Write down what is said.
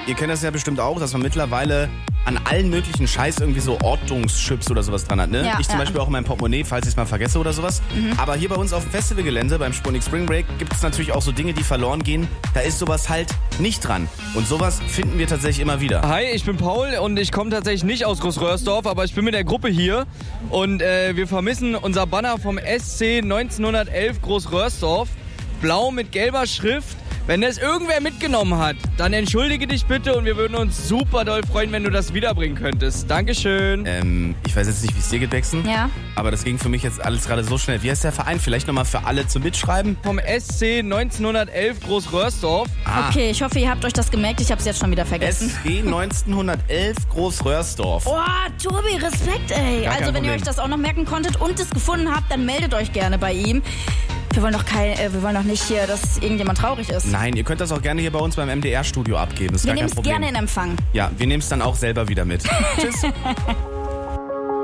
ihr kennt das ja bestimmt auch, dass man mittlerweile an allen möglichen Scheiß irgendwie so Ortungschips oder sowas dran hat, ne? Ja, ich zum Beispiel auch in meinem Portemonnaie, falls ich es mal vergesse oder sowas. Aber hier bei uns auf dem Festivalgelände, beim Sputnik Spring Break, gibt es natürlich auch so Dinge, die verloren gehen. Da ist sowas halt nicht dran. Und sowas finden wir tatsächlich immer wieder. Hi, ich bin Paul und ich komme tatsächlich nicht aus Großröhrsdorf, aber ich bin mit der Gruppe hier und wir vermissen unser Banner vom SC 1911 Großröhrsdorf. Blau mit gelber Schrift. Wenn das irgendwer mitgenommen hat, dann entschuldige dich bitte und wir würden uns super doll freuen, wenn du das wiederbringen könntest. Dankeschön. Ich weiß jetzt nicht, wie es dir geht, Dexen. Ja. Aber das ging für mich jetzt alles gerade so schnell. Wie heißt der Verein? Vielleicht nochmal für alle zum Mitschreiben. Vom SC 1911 Großröhrsdorf. Okay, ich hoffe, ihr habt euch das gemerkt. Ich habe es jetzt schon wieder vergessen. SG 1911 Großröhrsdorf. Oh, Tobi, Respekt, ey. Gar kein Also, wenn ihr Problem. euch das auch noch merken konntet und es gefunden habt, dann meldet euch gerne bei ihm. Wir wollen doch nicht hier, dass irgendjemand traurig ist. Nein, ihr könnt das auch gerne hier bei uns beim MDR-Studio abgeben. Das ist Wir gar nehmen kein es Problem. gerne in Empfang. Ja, wir nehmen es dann auch selber wieder mit. Tschüss.